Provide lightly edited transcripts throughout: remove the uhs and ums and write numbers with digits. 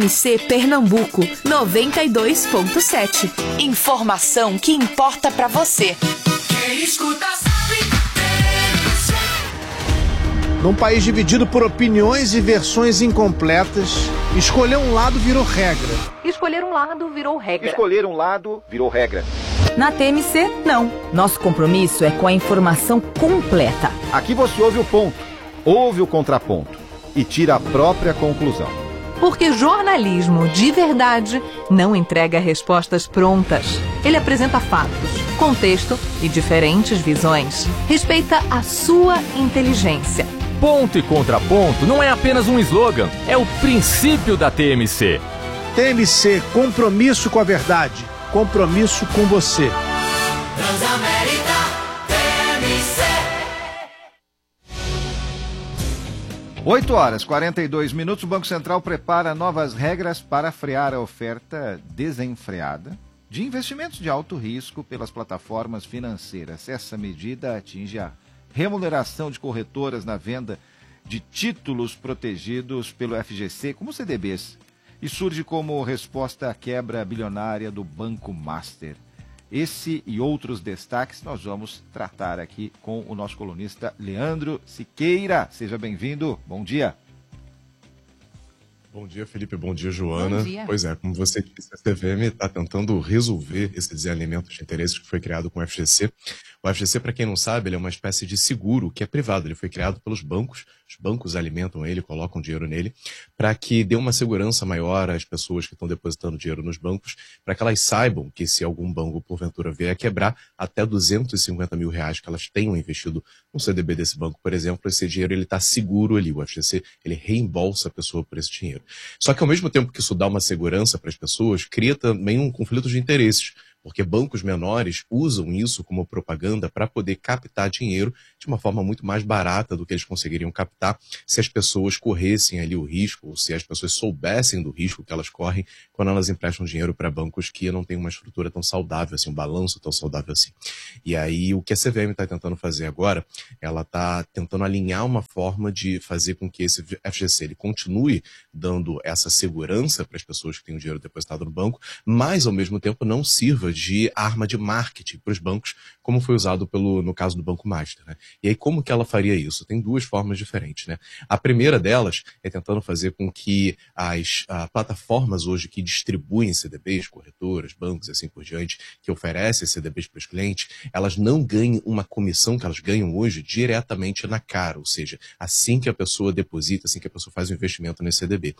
MC Pernambuco 92.7. Informação que importa pra você. Quem escuta sabe. Num país dividido por opiniões e versões incompletas, escolher um lado virou regra. Escolher um lado virou regra. Escolher um lado virou regra. Na TMC, não. Nosso compromisso é com a informação completa. Aqui você ouve o ponto, ouve o contraponto e tira a própria conclusão. Porque jornalismo de verdade não entrega respostas prontas. Ele apresenta fatos, contexto e diferentes visões. Respeita a sua inteligência. Ponto e contraponto não é apenas um slogan, é o princípio da TMC. TMC, compromisso com a verdade, compromisso com você. Transamérica TMC. 8h42. O Banco Central prepara novas regras para frear a oferta desenfreada de investimentos de alto risco pelas plataformas financeiras. Essa medida atinge a remuneração de corretoras na venda de títulos protegidos pelo FGC, como CDBs, e surge como resposta à quebra bilionária do Banco Master. Esse e outros destaques nós vamos tratar aqui com o nosso colunista Leandro Siqueira. Seja bem-vindo, bom dia. Bom dia, Felipe. Bom dia, Joana. Bom dia. Pois é, como você disse, a CVM está tentando resolver esse desalinhamento de interesses que foi criado com o FGC. O FGC, para quem não sabe, ele é uma espécie de seguro que é privado. Ele foi criado pelos bancos. Os bancos alimentam ele, colocam dinheiro nele, para que dê uma segurança maior às pessoas que estão depositando dinheiro nos bancos, para que elas saibam que se algum banco, porventura, vier a quebrar, até R$250 mil que elas tenham investido no CDB desse banco, por exemplo, esse dinheiro está seguro ali. O FGC ele reembolsa a pessoa por esse dinheiro. Só que ao mesmo tempo que isso dá uma segurança para as pessoas, cria também um conflito de interesses, porque bancos menores usam isso como propaganda para poder captar dinheiro de uma forma muito mais barata do que eles conseguiriam captar se as pessoas corressem ali o risco, ou se as pessoas soubessem do risco que elas correm quando elas emprestam dinheiro para bancos que não têm uma estrutura tão saudável assim, um balanço tão saudável assim. E aí o que a CVM está tentando fazer agora, ela está tentando alinhar uma forma de fazer com que esse FGC ele continue dando essa segurança para as pessoas que têm o dinheiro depositado no banco, mas ao mesmo tempo não sirva de arma de marketing para os bancos, como foi usado no caso do Banco Master, né? E aí como que ela faria isso? Tem duas formas diferentes, né? A primeira delas é tentando fazer com que as plataformas hoje que distribuem CDBs, corretoras, bancos e assim por diante, que oferecem CDBs para os clientes, elas não ganhem uma comissão que elas ganham hoje diretamente na cara, ou seja, assim que a pessoa deposita, assim que a pessoa faz o investimento nesse CDB.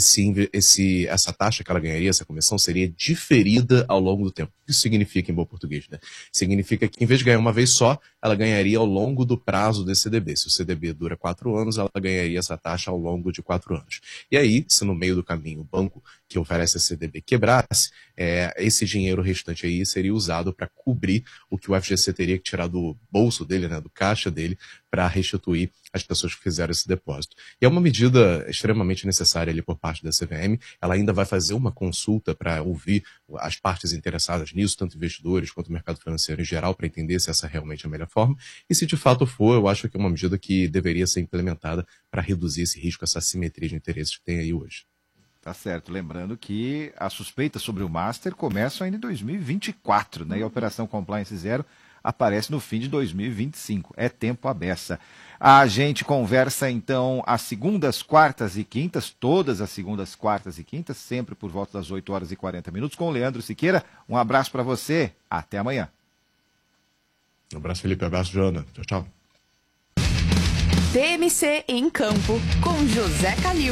Essa taxa que ela ganharia, essa comissão, seria diferida ao longo do tempo. O que isso significa em bom português, né? Significa que em vez de ganhar uma vez só, ela ganharia ao longo do prazo desse CDB. Se o CDB dura 4 anos, ela ganharia essa taxa ao longo de 4 anos. E aí, se no meio do caminho o banco que oferece esse CDB quebrasse, esse dinheiro restante aí seria usado para cobrir o que o FGC teria que tirar do bolso dele, né, do caixa dele, para restituir as pessoas que fizeram esse depósito. E é uma medida extremamente necessária ali por parte da CVM. Ela ainda vai fazer uma consulta para ouvir as partes interessadas nisso, tanto investidores quanto o mercado financeiro em geral, para entender se essa realmente é a melhor forma. E se de fato for, eu acho que é uma medida que deveria ser implementada para reduzir esse risco, essa assimetria de interesses que tem aí hoje. Tá certo. Lembrando que as suspeitas sobre o Master começam ainda em 2024, né? E a Operação Compliance Zero aparece no fim de 2025. É tempo à beça. A gente conversa, então, às segundas, quartas e quintas, todas as segundas, quartas e quintas, sempre por volta das 8h40, com o Leandro Siqueira. Um abraço para você. Até amanhã. Um abraço, Felipe. Um abraço, Joana. Tchau, tchau. TMC em Campo, com José Calil.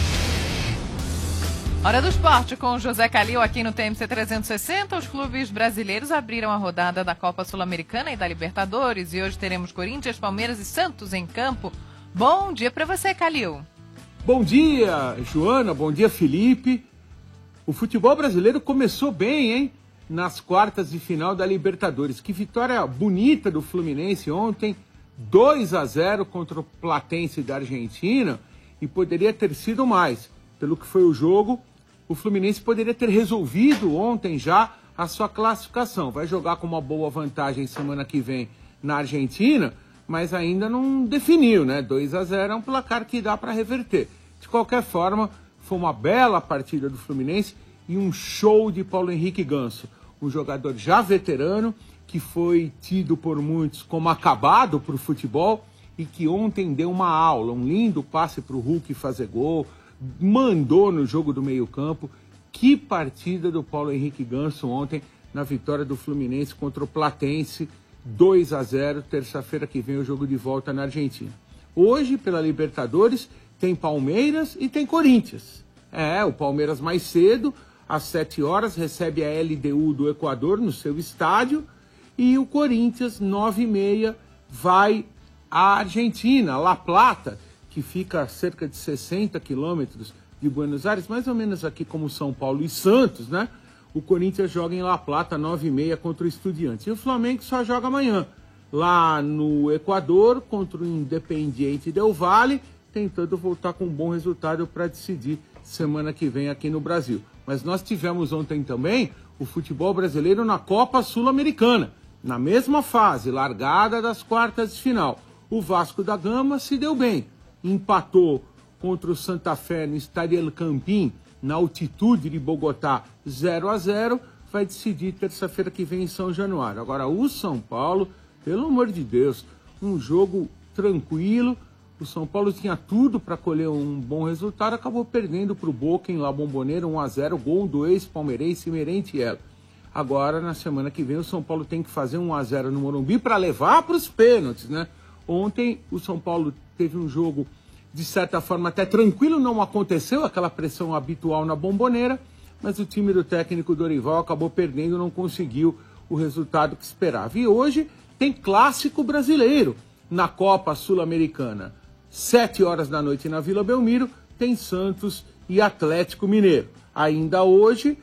Hora do esporte com José Calil aqui no TMC 360. Os clubes brasileiros abriram a rodada da Copa Sul-Americana e da Libertadores e hoje teremos Corinthians, Palmeiras e Santos em campo. Bom dia para você, Calil. Bom dia, Joana. Bom dia, Felipe. O futebol brasileiro começou bem, hein? Nas quartas de final da Libertadores. Que vitória bonita do Fluminense ontem. 2-0 contra o Platense da Argentina. E poderia ter sido mais. Pelo que foi o jogo, o Fluminense poderia ter resolvido ontem já a sua classificação. Vai jogar com uma boa vantagem semana que vem na Argentina, mas ainda não definiu, né? 2-0 é um placar que dá para reverter. De qualquer forma, Foi uma bela partida do Fluminense e um show de Paulo Henrique Ganso, um jogador já veterano, que foi tido por muitos como acabado para o futebol e que ontem deu uma aula, um lindo passe para o Hulk fazer gol, mandou no jogo do meio-campo. Que partida do Paulo Henrique Ganso ontem na vitória do Fluminense contra o Platense, 2-0, terça-feira que vem o jogo de volta na Argentina. Hoje, pela Libertadores, tem Palmeiras e tem Corinthians. O Palmeiras mais cedo, às 7 horas, recebe a LDU do Equador no seu estádio, e o Corinthians, 9h30, vai à Argentina, La Plata, que fica a cerca de 60 quilômetros de Buenos Aires, mais ou menos aqui como São Paulo e Santos, né? O Corinthians joga em La Plata, 9h30, contra o Estudiantes. E o Flamengo só joga amanhã, lá no Equador, contra o Independiente Del Valle, tentando voltar com um bom resultado para decidir semana que vem aqui no Brasil. Mas nós tivemos ontem também o futebol brasileiro na Copa Sul-Americana, na mesma fase, largada das quartas de final. O Vasco da Gama se deu bem, empatou contra o Santa Fé no Estádio El Campín, na altitude de Bogotá, 0-0, vai decidir terça-feira que vem em São Januário. Agora, o São Paulo, pelo amor de Deus, um jogo tranquilo. O São Paulo tinha tudo para colher um bom resultado, acabou perdendo para o Boca em La Bombonera, 1-0, gol do ex-palmeirense Merentiel. Agora, na semana que vem, o São Paulo tem que fazer 1-0 no Morumbi para levar para os pênaltis, né? Ontem, o São Paulo teve um jogo, de certa forma, até tranquilo, não aconteceu aquela pressão habitual na Bombonera, mas o time do técnico Dorival acabou perdendo, não conseguiu o resultado que esperava. E hoje tem clássico brasileiro na Copa Sul-Americana. 7 horas da noite na Vila Belmiro, tem Santos e Atlético Mineiro. Ainda hoje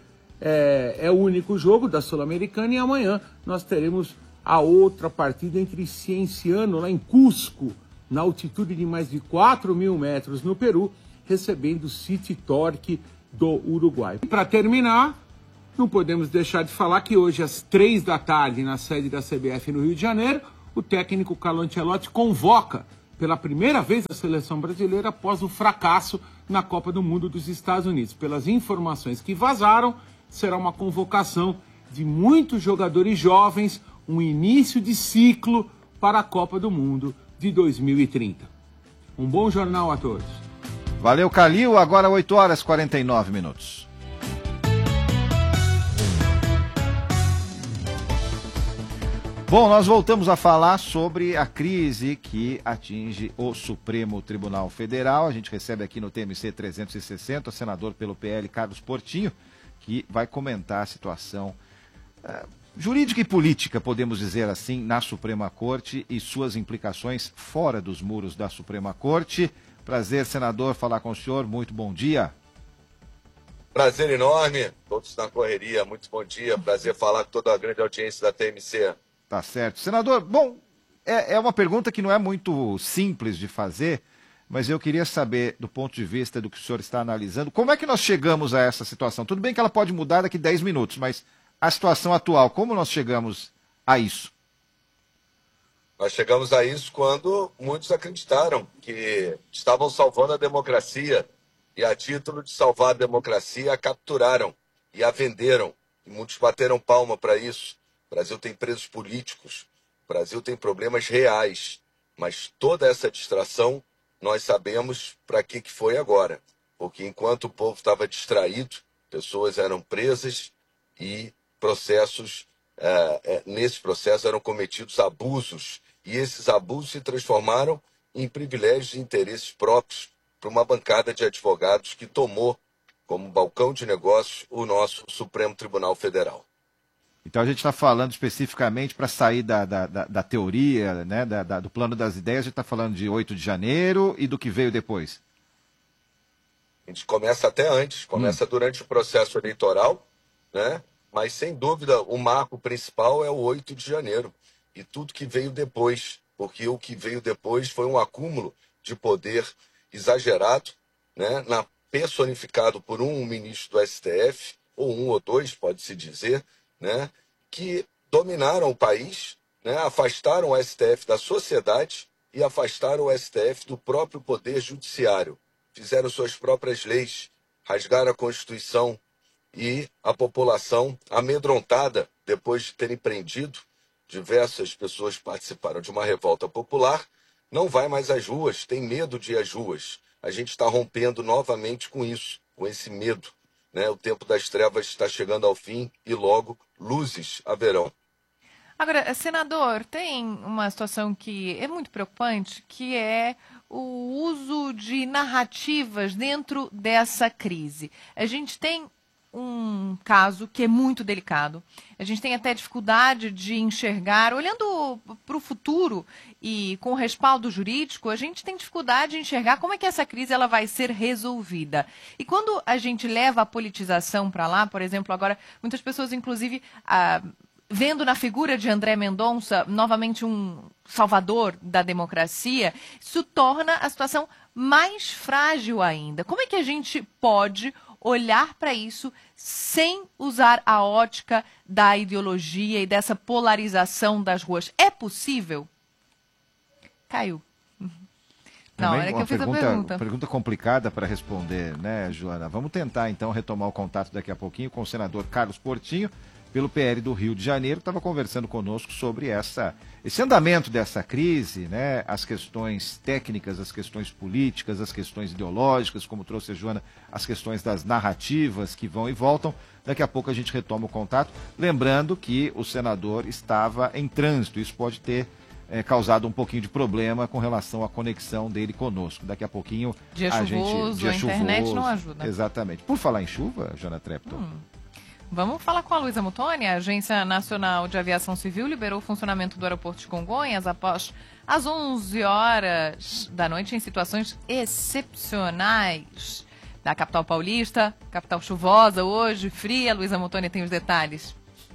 é o único jogo da Sul-Americana, e amanhã nós teremos a outra partida entre Cienciano, lá em Cusco, na altitude de mais de 4.000 metros no Peru, recebendo o City Torque do Uruguai. Para terminar, não podemos deixar de falar que hoje, às 3 da tarde, na sede da CBF no Rio de Janeiro, o técnico Carlo Ancelotti convoca pela primeira vez a seleção brasileira após o fracasso na Copa do Mundo dos Estados Unidos. Pelas informações que vazaram, será uma convocação de muitos jogadores jovens, um início de ciclo para a Copa do Mundo de 2030. Um bom jornal a todos. Valeu, Calil. Agora 8h49. Bom, nós voltamos a falar sobre a crise que atinge o Supremo Tribunal Federal. A gente recebe aqui no TMC 360 o senador pelo PL, Carlos Portinho, que vai comentar a situação jurídica e política, podemos dizer assim, na Suprema Corte e suas implicações fora dos muros da Suprema Corte. Prazer, senador, falar com o senhor. Muito bom dia. Prazer enorme, todos na correria. Muito bom dia. Prazer falar com toda a grande audiência da TMC. Tá certo. Senador, bom, é uma pergunta que não é muito simples de fazer, mas eu queria saber, do ponto de vista do que o senhor está analisando, como é que nós chegamos a essa situação? Tudo bem que ela pode mudar daqui 10 minutos, mas a situação atual, como nós chegamos a isso? Nós chegamos a isso quando muitos acreditaram que estavam salvando a democracia e, a título de salvar a democracia, a capturaram e a venderam. E muitos bateram palma para isso. O Brasil tem presos políticos, o Brasil tem problemas reais, mas toda essa distração nós sabemos para que foi agora. Porque enquanto o povo estava distraído, pessoas eram presas e nesse processo eram cometidos abusos. E esses abusos se transformaram em privilégios e interesses próprios para uma bancada de advogados que tomou como balcão de negócios o nosso Supremo Tribunal Federal. Então a gente está falando especificamente, para sair da teoria, né, do plano das ideias, a gente está falando de 8 de janeiro e do que veio depois. A gente começa até antes, começa durante o processo eleitoral, né? Mas sem dúvida o marco principal é o 8 de janeiro e tudo que veio depois, porque o que veio depois foi um acúmulo de poder exagerado, né? Personificado por um ministro do STF, ou um ou dois, pode-se dizer, né, que dominaram o país, né, afastaram o STF da sociedade e afastaram o STF do próprio poder judiciário. Fizeram suas próprias leis rasgaram a Constituição e a população amedrontada, depois de terem prendido diversas pessoas que participaram de uma revolta popular, não vai mais às ruas, tem medo de ir às ruas. A gente está rompendo novamente com isso, com esse medo, né? O tempo das trevas está chegando ao fim e logo luzes haverão. Agora, senador, tem uma situação que é muito preocupante, que é o uso de narrativas dentro dessa crise. A gente tem um caso que é muito delicado. A gente tem até dificuldade de enxergar, olhando para o futuro e com respaldo jurídico, a gente tem dificuldade de enxergar como é que essa crise ela vai ser resolvida. E quando a gente leva a politização para lá, por exemplo, agora muitas pessoas, inclusive, vendo na figura de André Mendonça novamente um salvador da democracia, isso torna a situação mais frágil ainda. Como é que a gente pode olhar para isso sem usar a ótica da ideologia e dessa polarização das ruas? É possível? Caiu. Na hora que eu fiz a pergunta. Pergunta complicada para responder, né, Joana? Vamos tentar, então, retomar o contato daqui a pouquinho com o senador Carlos Portinho, pelo PL do Rio de Janeiro, estava conversando conosco sobre esse andamento dessa crise, né? As questões técnicas, as questões políticas, as questões ideológicas, como trouxe a Joana, as questões das narrativas que vão e voltam. Daqui a pouco a gente retoma o contato, lembrando que o senador estava em trânsito, isso pode ter causado um pouquinho de problema com relação à conexão dele conosco. Daqui a pouquinho a internet não ajuda. Exatamente. Por falar em chuva, Joana Trepton, vamos falar com a Luísa Muttoni. A Agência Nacional de Aviação Civil liberou o funcionamento do aeroporto de Congonhas após as 11 horas da noite em situações excepcionais da capital paulista, capital chuvosa hoje, fria. Luísa Muttoni tem os detalhes.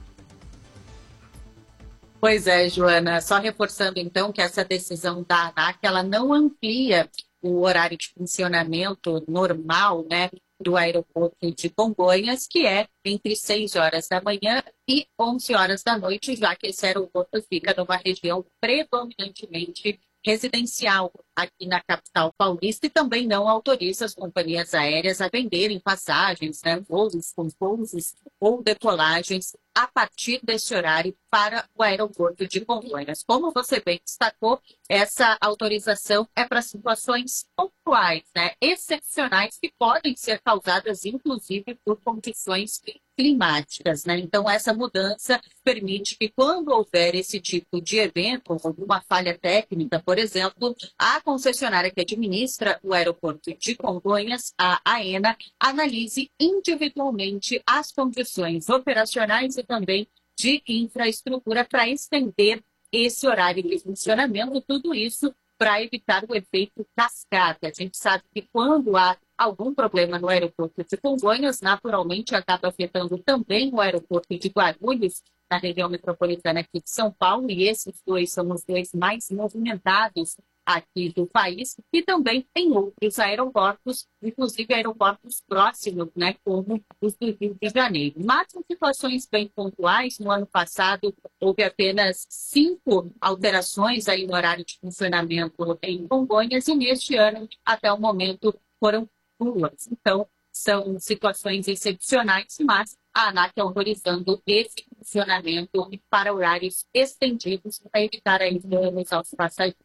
Pois é, Joana, só reforçando então que essa decisão da ANAC, ela não amplia o horário de funcionamento normal, né, do aeroporto de Congonhas, que é entre 6 horas da manhã e 11 horas da noite, já que esse aeroporto fica numa região predominantemente residencial aqui na capital paulista e também não autoriza as companhias aéreas a venderem passagens, né, voos com pousos ou decolagens a partir desse horário para o aeroporto de Congonhas. Como você bem destacou, essa autorização é para situações pontuais, né, excepcionais, que podem ser causadas, inclusive, por condições climáticas, né? Então, essa mudança permite que, quando houver esse tipo de evento, alguma falha técnica, por exemplo, a concessionária que administra o aeroporto de Congonhas, a AENA, analise individualmente as condições operacionais e também de infraestrutura para estender esse horário de funcionamento, tudo isso para evitar o efeito cascata. A gente sabe que quando há algum problema no aeroporto de Congonhas, naturalmente acaba afetando também o aeroporto de Guarulhos, na região metropolitana aqui de São Paulo, e esses dois são os dois mais movimentados aqui do país, e também tem outros aeroportos, inclusive aeroportos próximos, né, como os do Rio de Janeiro. Mas em situações bem pontuais, no ano passado houve apenas 5 alterações aí no horário de funcionamento em Congonhas, e neste ano, até o momento, foram 2. Então, são situações excepcionais, mas a ANAC autorizando esse funcionamento para horários estendidos para evitar aí danos aos passageiros.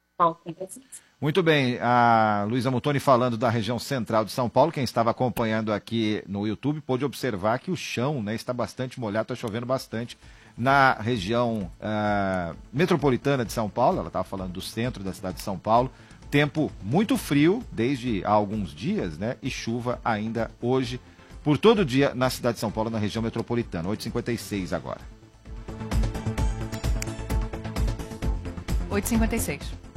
Muito bem, a Luísa Muttoni falando da região central de São Paulo. Quem estava acompanhando aqui no YouTube pôde observar que o chão, né, está bastante molhado, está chovendo bastante na região metropolitana de São Paulo. Ela estava falando do centro da cidade de São Paulo. Tempo muito frio desde há alguns dias, né, e chuva ainda hoje por todo o dia na cidade de São Paulo, na região metropolitana. 8h56 agora. 8h56.